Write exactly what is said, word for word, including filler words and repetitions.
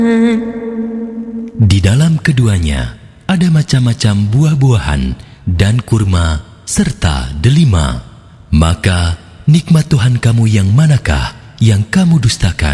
Di dalam keduanya ada macam-macam buah-buahan dan kurma serta delima. Maka nikmat Tuhan kamu yang manakah yang kamu dustakan?